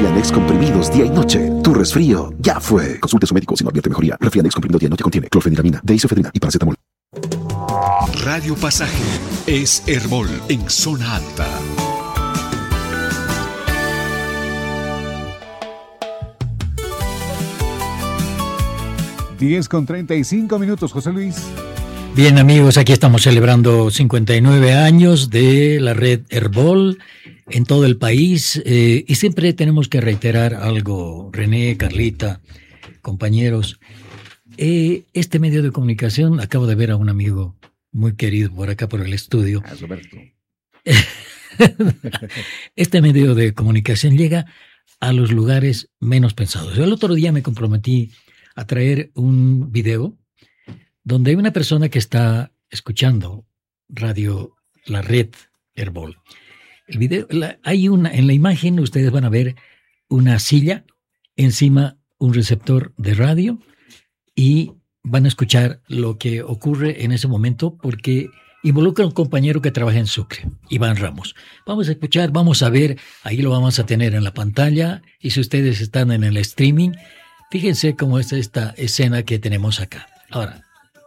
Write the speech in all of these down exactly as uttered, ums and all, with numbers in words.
Refianex comprimidos día y noche. Tu resfrío ya fue. Consulte a su médico si no advierte mejoría. Refianex comprimido día y noche contiene clorfeniramina, deisofedrina y paracetamol. Radio Pasaje es Herbol en zona alta. diez con treinta y cinco minutos, José Luis. Bien, amigos, aquí estamos celebrando cincuenta y nueve años de la red Herbol en todo el país, eh, y siempre tenemos que reiterar algo, René, Carlita, compañeros. Eh, este medio de comunicación, acabo de ver a un amigo muy querido por acá por el estudio. Ah, Roberto. Este medio de comunicación llega a los lugares menos pensados. Yo el otro día me comprometí a traer un video donde hay una persona que está escuchando radio, la red Herbol. El video, la, hay una, en la imagen ustedes van a ver una silla, encima un receptor de radio, y van a escuchar lo que ocurre en ese momento porque involucra a un compañero que trabaja en Sucre, Iván Ramos. Vamos a escuchar, vamos a ver, ahí lo vamos a tener en la pantalla, y si ustedes están en el streaming, fíjense cómo es esta escena que tenemos acá. Ahora.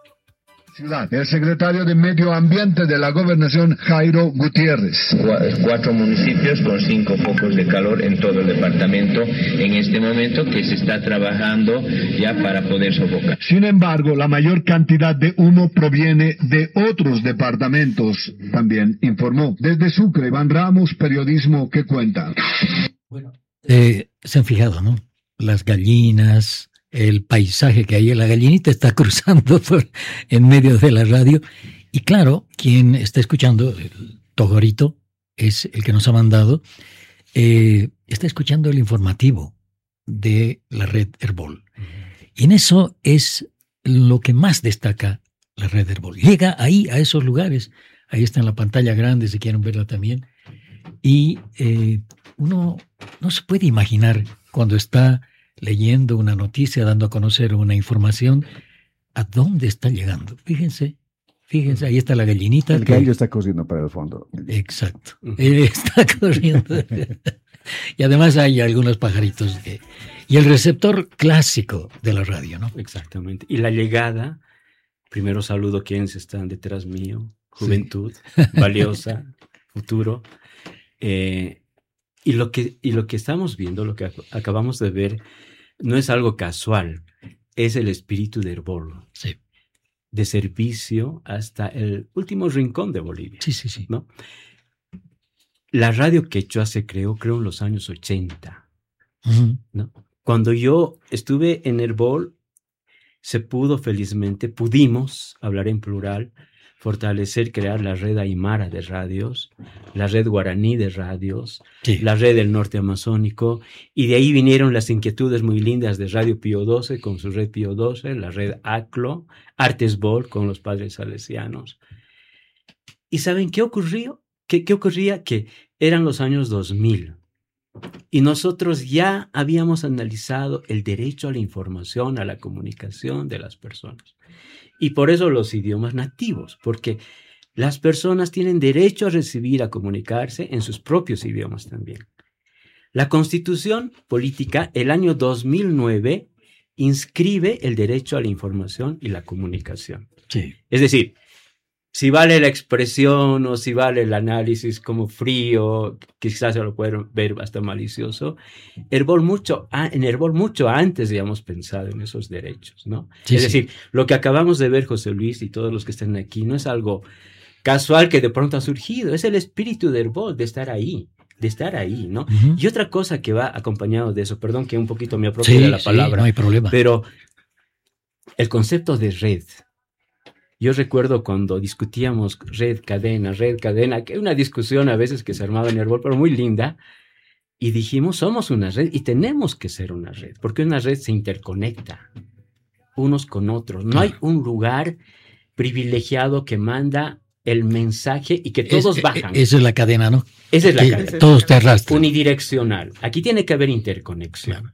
El secretario de Medio Ambiente de la Gobernación, Jairo Gutiérrez. Cuatro municipios con cinco focos de calor en todo el departamento en este momento, que se está trabajando ya para poder sofocar. Sin embargo, la mayor cantidad de humo proviene de otros departamentos, también informó. Desde Sucre, Iván Ramos, periodismo que cuenta. Bueno, eh, se han fijado, ¿no? Las gallinas, el paisaje que hay, la gallinita está cruzando por en medio de la radio, y claro, quien está escuchando, el Tojorito, es el que nos ha mandado, eh, está escuchando el informativo de la red Herbol. Y en eso es lo que más destaca la red Herbol. Llega ahí, a esos lugares, ahí está en la pantalla grande, si quieren verla también, y eh, uno no se puede imaginar cuando está leyendo una noticia, dando a conocer una información, ¿a dónde está llegando? Fíjense, fíjense, ahí está la gallinita. El que... gallo está corriendo para el fondo. Exacto, él está corriendo. Y además hay algunos pajaritos. Que... Y el receptor clásico de la radio, ¿no? Exactamente. Y la llegada, primero saludo a quienes están detrás mío, juventud, sí. Valiosa, futuro. Eh, y, lo que, y lo que estamos viendo, lo que acabamos de ver, no es algo casual, es el espíritu de Herbol. Sí. De servicio hasta el último rincón de Bolivia. Sí, sí, sí. ¿No? La radio quechua se creó, creo, en los años ochenta. Uh-huh. ¿No? Cuando yo estuve en Herbol, se pudo felizmente, pudimos, hablar en plural, fortalecer, crear la red aymara de radios, la red guaraní de radios, sí. La red del norte amazónico, y de ahí vinieron las inquietudes muy lindas de Radio Pío doce con su red Pío doce, la red ACLO, Artesbol con los padres salesianos. ¿Y saben qué ocurrió? ¿Qué, qué ocurría? Que eran los años dos mil, y nosotros ya habíamos analizado el derecho a la información, a la comunicación de las personas. Y por eso los idiomas nativos, porque las personas tienen derecho a recibir, a comunicarse en sus propios idiomas también. La Constitución Política, el año dos mil nueve, inscribe el derecho a la información y la comunicación. Sí. Es decir, si vale la expresión o si vale el análisis como frío, quizás se lo pueden ver hasta malicioso, Herbol mucho, en Herbol mucho antes habíamos pensado en esos derechos, ¿no? Sí, es sí. decir, lo que acabamos de ver, José Luis y todos los que están aquí, no es algo casual que de pronto ha surgido, es el espíritu de Herbol de estar ahí, de estar ahí, ¿no? Uh-huh. Y otra cosa que va acompañado de eso, perdón que un poquito me apropie sí, de la palabra, sí, no hay problema. Pero el concepto de red. Yo recuerdo cuando discutíamos red, cadena, red, cadena, que una discusión a veces que se armaba en Herbol, pero muy linda, y dijimos, somos una red y tenemos que ser una red, porque una red se interconecta unos con otros. No hay un lugar privilegiado que manda el mensaje y que todos es, bajan. Esa es la cadena, ¿no? Esa es la que cadena. Todos te arrastran. Unidireccional. Aquí tiene que haber interconexión. Claro.